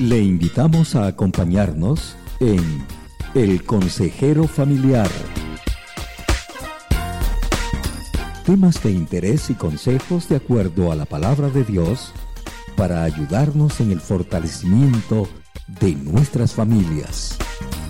Le invitamos a acompañarnos en El Consejero Familiar. Temas de interés y consejos de acuerdo a la palabra de Dios para ayudarnos en el fortalecimiento de nuestras familias.